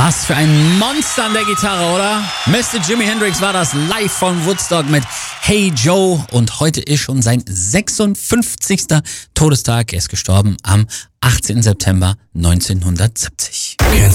Was für ein Monster an der Gitarre, oder? Mr. Jimi Hendrix war das live von Woodstock mit Hey Joe und heute ist schon sein 56. Todestag. Er ist gestorben am 18. September 1970.